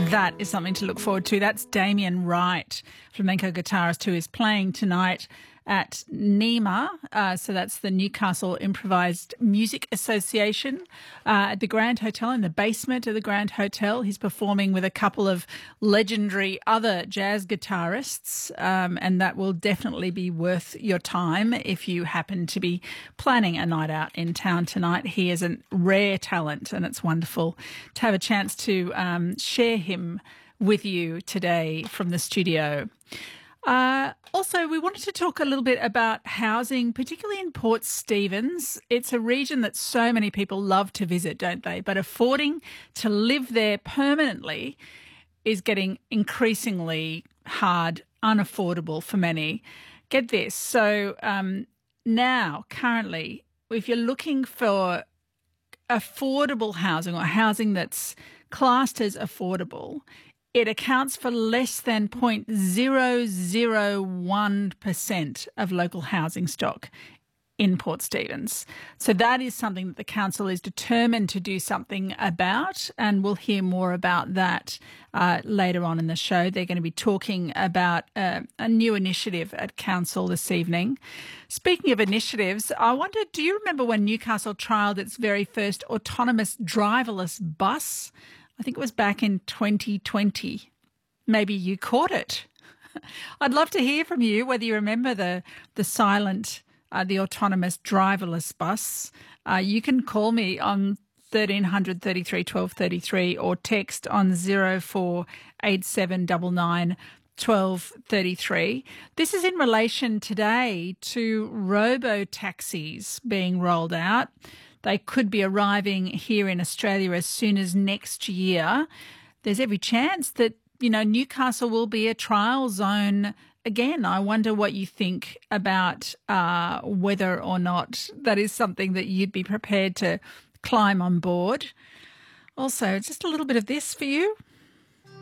That is something to look forward to. That's Damien Wright, flamenco guitarist, who is playing tonight at NEMA. So that's the Newcastle Improvised Music Association at the Grand Hotel, in the basement of the Grand Hotel. He's performing with a couple of legendary other jazz guitarists, and that will definitely be worth your time if you happen to be planning a night out in town tonight. He is a rare talent, and it's wonderful to have a chance to share him with you today from the studio. Also, we wanted to talk a little bit about housing, particularly in Port Stephens. It's a region that so many people love to visit, don't they? But affording to live there permanently is getting increasingly hard, unaffordable for many. Get this. So now, currently, if you're looking for affordable housing or housing that's classed as affordable, it accounts for less than 0.001% of local housing stock in Port Stephens. So that is something that the council is determined to do something about, and we'll hear more about that later on in the show. They're going to be talking about a new initiative at council this evening. Speaking of initiatives, I wonder, do you remember when Newcastle trialled its very first autonomous driverless bus? I think it was back in 2020. Maybe you caught it. I'd love to hear from you whether you remember the silent, the autonomous driverless bus. You can call me on 1300 33 12 33 or text on 048799 12 33. This is in relation today to robo-taxis being rolled out. They could be arriving here in Australia as soon as next year. There's every chance that, Newcastle will be a trial zone again. I wonder what you think about whether or not that is something that you'd be prepared to climb on board. Also, just a little bit of this for you.